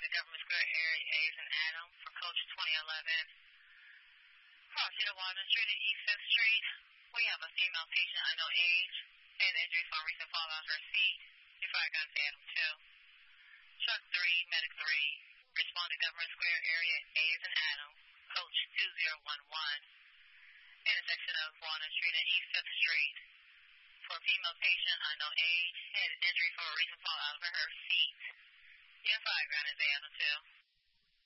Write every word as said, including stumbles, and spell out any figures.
responded to Government Square area, A's and Adam for Coach twenty eleven. Crossing to Walnut Street and East fifth Street. We have a female patient, unknown age, and injuries from recent fall out of her seat. Before I got to Adam two. Truck three, Medic three. Respond to Government Square area, A's and Adam. Coach two zero one one. Intersection of Walnut Street and East fifth Street. For a female patient, unknown age, and injury from a recent fall out of her seat. Unified ground is Adam two.